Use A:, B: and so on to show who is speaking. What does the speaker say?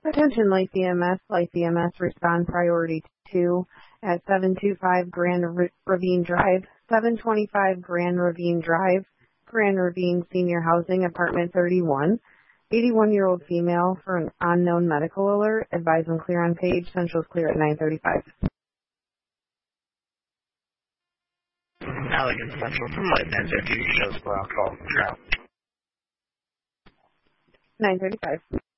A: Attention Life EMS, respond priority 2 at 725 Grand Ravine Drive, 725 Grand Ravine Drive, Grand Ravine Senior Housing, Apartment 31. 81-year-old female for an unknown medical alert. Advise when clear on page. Central's clear at 9:35.
B: Allegan Central from Light 950 shows for alcohol.
A: 9:35.